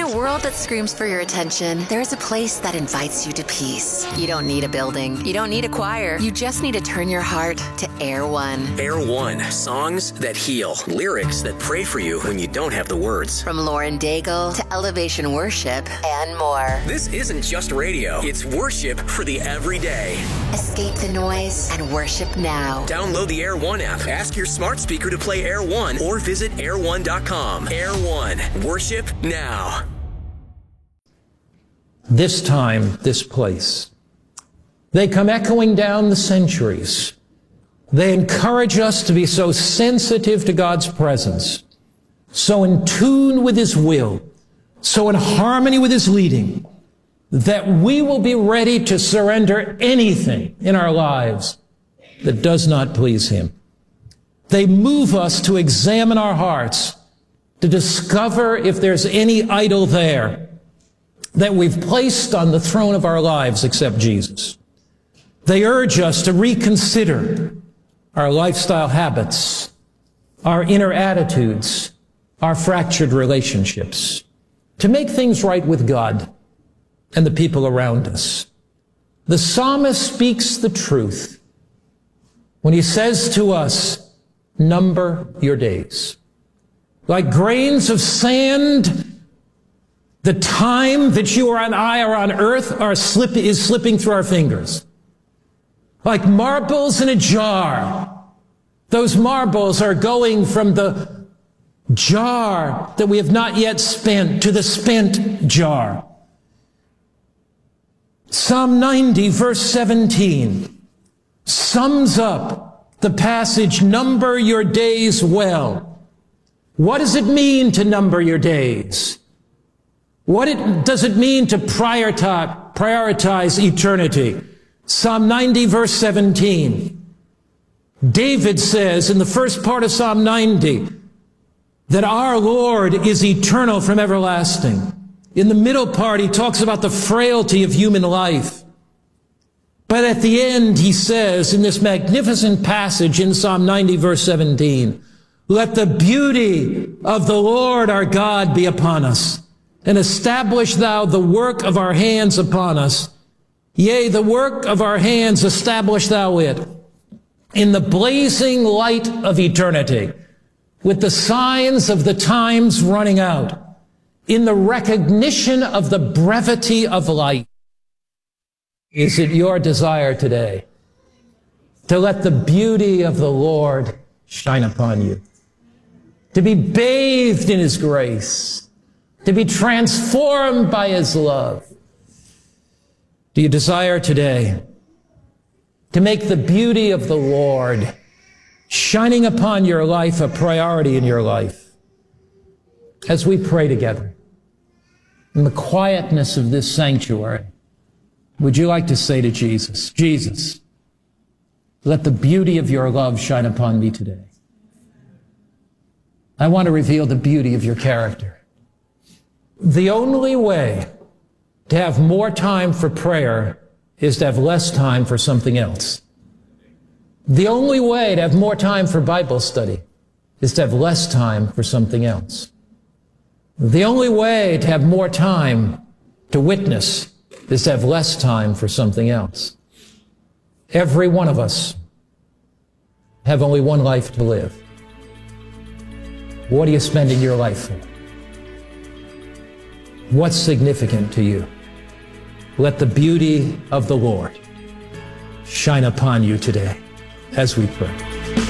a world that screams for your attention, there's a place that invites you to peace. You don't need a building. You don't need a choir. You just need to turn your heart to Air One. Air One. Songs that heal. Lyrics that pray for you when you don't have the words. From Lauren Daigle to Elevation Worship and more. This isn't just radio. It's worship for the everyday. Escape the noise and worship now. Download the Air One app. Ask your smart speaker to play Air One or visit air1.com. Air One. Worship now. This time, this place. They come echoing down the centuries. They encourage us to be so sensitive to God's presence, so in tune with His will, so in harmony with His leading, that we will be ready to surrender anything in our lives that does not please Him. They move us to examine our hearts, to discover if there's any idol there that we've placed on the throne of our lives except Jesus. They urge us to reconsider our lifestyle habits, our inner attitudes, our fractured relationships, to make things right with God and the people around us. The psalmist speaks the truth when he says to us, number your days. Like grains of sand, the time that you and I are on earth is slipping through our fingers. Like marbles in a jar. Those marbles are going from the jar that we have not yet spent to the spent jar. Psalm 90, verse 17, sums up the passage, number your days well. What does it mean to number your days? Does it mean to prioritize eternity? Psalm 90, verse 17. David says in the first part of Psalm 90 that our Lord is eternal from everlasting. In the middle part, he talks about the frailty of human life. But at the end, he says in this magnificent passage in Psalm 90, verse 17, let the beauty of the Lord our God be upon us, and establish thou the work of our hands upon us. Yea, the work of our hands establish thou it in the blazing light of eternity, with the signs of the times running out, in the recognition of the brevity of life. Is it your desire today to let the beauty of the Lord shine upon you, to be bathed in His grace, to be transformed by His love? Do you desire today to make the beauty of the Lord shining upon your life a priority in your life? As we pray together in the quietness of this sanctuary, would you like to say to Jesus, Jesus, let the beauty of your love shine upon me today. I want to reveal the beauty of your character. The only way to have more time for prayer is to have less time for something else. The only way to have more time for Bible study is to have less time for something else. The only way to have more time to witness is to have less time for something else. Every one of us have only one life to live. What are you spending your life for? What's significant to you? Let the beauty of the Lord shine upon you today as we pray.